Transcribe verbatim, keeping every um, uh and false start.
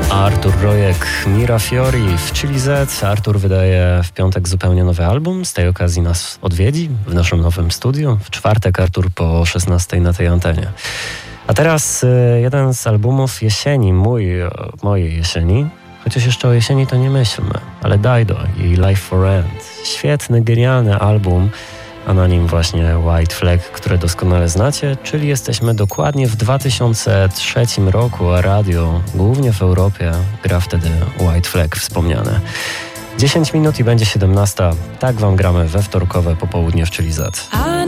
Artur Rojek, Mira Fiori w Chili Z. Artur wydaje w piątek zupełnie nowy album. Z tej okazji nas odwiedzi w naszym nowym studiu. W czwartek Artur po szesnastej na tej antenie. A teraz jeden z albumów jesieni, mój, mojej jesieni. Chociaż jeszcze o jesieni to nie myślmy. Ale Dido i Life for Rent. Świetny, genialny album. A na nim właśnie White Flag, które doskonale znacie, czyli jesteśmy dokładnie w dwa tysiące trzecim roku, a radio, głównie w Europie, gra wtedy White Flag wspomniane. dziesięć minut i będzie siedemnasta. Tak wam gramy we wtorkowe popołudnie w Chili Z.